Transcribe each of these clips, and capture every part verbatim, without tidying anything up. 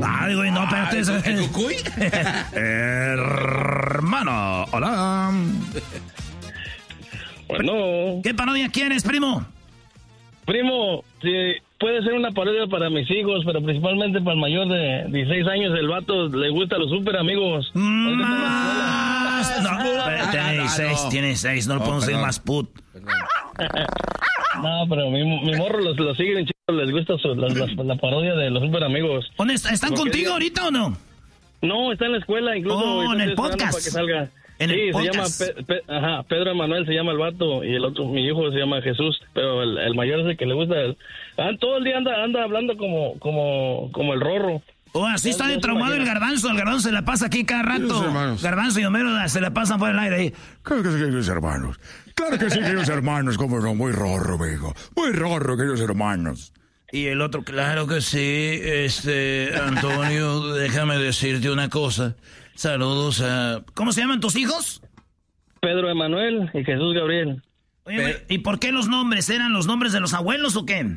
Ay, güey, no, espérate. ¿El, el cucuy? Hermano, hola. Bueno. ¿Qué parodia quieres, primo? Primo, si puede ser una parodia para mis hijos, pero principalmente para el mayor de dieciséis años, el vato le gusta a los super amigos. Más. No, tiene dieciséis, tiene dieciséis, no le podemos decir más put. No, pero mi, mi morro los, los sigue en chico, les gusta su, la, la, la parodia de los super amigos. ¿Dónde está? ¿Están Porque contigo ya... ahorita o no? No, está en la escuela, incluso. Oh, en el podcast. Para que salga. En sí, el se podcast. llama Pe, Pe, ajá, Pedro Emanuel se llama el vato y el otro, mi hijo se llama Jesús, pero el, el mayor es el que le gusta. El, ah, todo el día anda anda hablando como como como el Rorro. Oh, así está de traumado el Garbanzo. El Garbanzo se la pasa aquí cada rato. Garbanzo y Homero se la pasan por el aire ahí. Claro que sí, queridos hermanos. Claro que sí, queridos hermanos. Cómo no, muy rorro, mijo. Muy rorro, queridos hermanos. Y el otro, claro que sí, este, Antonio, déjame decirte una cosa. Saludos a... ¿Cómo se llaman tus hijos? Pedro Emanuel y Jesús Gabriel. Oye, ¿y por qué los nombres? ¿Eran los nombres de los abuelos o qué?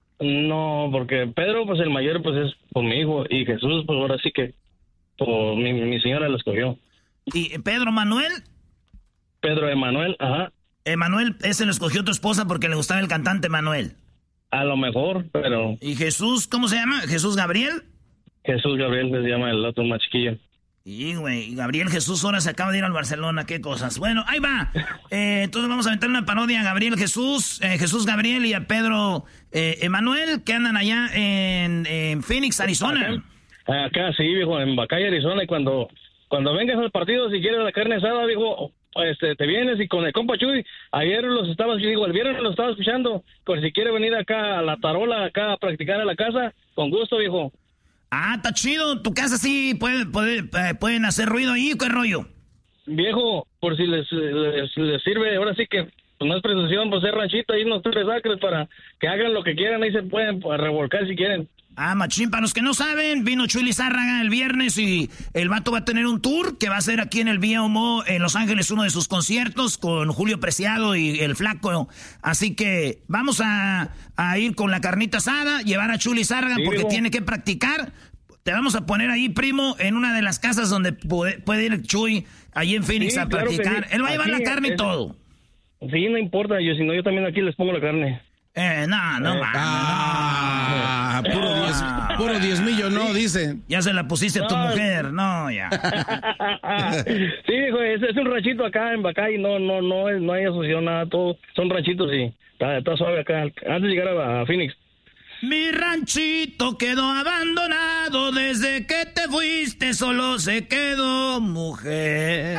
No, porque Pedro, pues el mayor, pues es por mi hijo. Y Jesús, pues ahora sí que por mi, mi señora lo escogió. ¿Y Pedro Manuel? Pedro Emanuel, ajá. Emanuel, ese lo escogió tu esposa porque le gustaba el cantante Manuel. A lo mejor, pero... ¿Y Jesús, cómo se llama? ¿Jesús Gabriel? Jesús Gabriel se llama el otro más chiquillo. Y, güey, Gabriel Jesús ahora se acaba de ir al Barcelona, qué cosas. Bueno, ahí va. Eh, entonces vamos a meter una parodia a Gabriel Jesús, eh, Jesús Gabriel y a Pedro eh, Emanuel, que andan allá en, en Phoenix, Arizona. Acá, acá, sí, viejo, en Bacay, Arizona, y cuando, cuando vengas al partido, si quieres la carne asada, viejo, este, te vienes y con el compa Chuy, ayer los estabas, yo digo, el viernes los estaba escuchando, por si quiere venir acá a la tarola, acá a practicar a la casa, con gusto, viejo. Ah, está chido. ¿Tu casa sí puede, puede, eh, pueden hacer ruido ahí o qué rollo? Viejo, por si les, les, les sirve, ahora sí que pues, no es presunción, pues es ranchito, ahí unos tres acres para que hagan lo que quieran, ahí se pueden pues, revolcar si quieren. Ah, machín, para los que no saben, vino Chuy Lizárraga el viernes y el vato va a tener un tour que va a hacer aquí en el V M O en Los Ángeles, uno de sus conciertos con Julio Preciado y el Flaco. Así que vamos a, a ir con la carnita asada, llevar a Chuy Lizárraga sí, porque digo. tiene que practicar. Te vamos a poner ahí, primo, en una de las casas donde puede, puede ir Chuy, allí en Phoenix sí, a claro practicar. Sí. Él va a llevar aquí, la carne es, y todo. Sí, no importa, yo si no, yo también aquí les pongo la carne. Eh, no, no, eh, man, ah, no. Puro diez, ah, puro diezmillo, no, sí. dice. Ya se la pusiste no. a tu mujer, no, ya. Sí, hijo, es, es un ranchito acá en Bacay, no, no, no, no hay asociación, nada, todo, son ranchitos y está, está suave acá, antes de llegar a, a Phoenix. Mi ranchito quedó abandonado, desde que te fuiste solo se quedó mujer.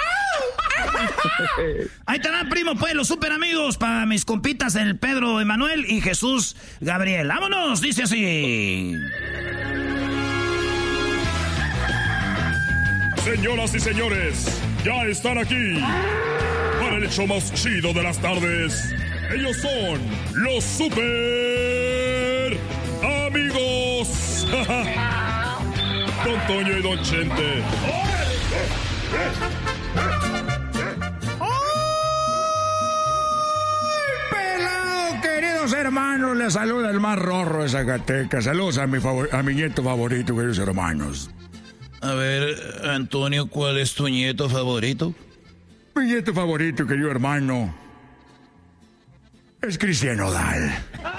Ahí estarán, primo, pues, los super amigos para mis compitas, el Pedro Emanuel y Jesús Gabriel. ¡Vámonos! Dice así. Señoras y señores, ya están aquí para el show más chido de las tardes. Ellos son los super amigos. Don Toño y Don Chente. Queridos hermanos, les saluda el más rorro de Zacatecas. Saludos a mi, favor, a mi nieto favorito, queridos hermanos. A ver, Antonio, ¿cuál es tu nieto favorito? Mi nieto favorito, querido hermano, es Cristian Nodal.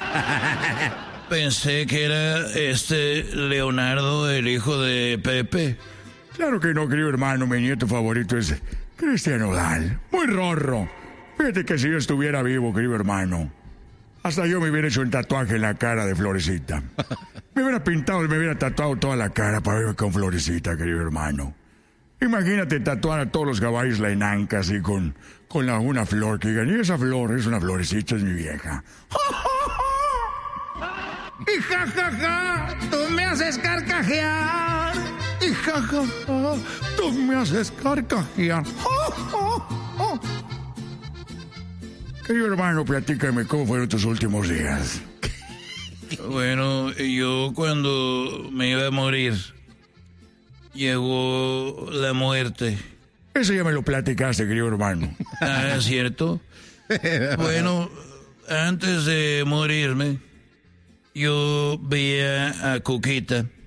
Pensé que era este Leonardo, el hijo de Pepe. Claro que no, querido hermano, mi nieto favorito es Cristian Nodal. Muy rorro. Fíjate que si yo estuviera vivo, querido hermano, hasta yo me hubiera hecho un tatuaje en la cara de Florecita. Me hubiera pintado y me hubiera tatuado toda la cara para verme con Florecita, querido hermano. Imagínate tatuar a todos los caballos la enanca así con, con la, una flor que digan, y esa flor es una florecita, es mi vieja. Y ja, ja, ja, tú me haces carcajear. Y ja, ja, ja, tú me haces carcajear. Querido hermano, platícame cómo fueron tus últimos días. Bueno, yo cuando me iba a morir, llegó la muerte. Eso ya me lo platicaste, querido hermano. Ah, ¿es cierto? Bueno, antes de morirme, yo veía a Cuquita